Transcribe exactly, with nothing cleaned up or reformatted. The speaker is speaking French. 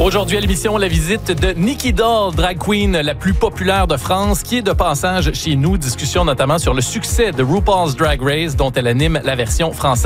Aujourd'hui à l'émission, la visite de Nicky Doll, drag queen la plus populaire de France, qui est de passage chez nous. Discussion notamment sur le succès de RuPaul's Drag Race, dont elle anime la version française.